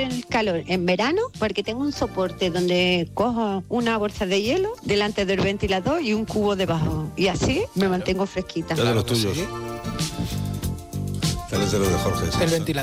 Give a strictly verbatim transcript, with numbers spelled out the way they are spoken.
el calor en verano porque tengo un soporte donde cojo una bolsa de hielo delante del ventilador y un cubo debajo. Y así me mantengo fresquita. Es de los tuyos. Sí. Él es de los de Jorge. Sí, El sí. ventilador.